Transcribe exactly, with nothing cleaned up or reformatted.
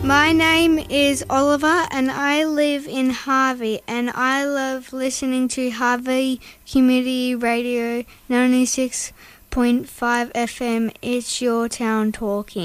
My name is Oliver and I live in Harvey, and I love listening to Harvey Community Radio ninety-six point five F M. It's your town talking.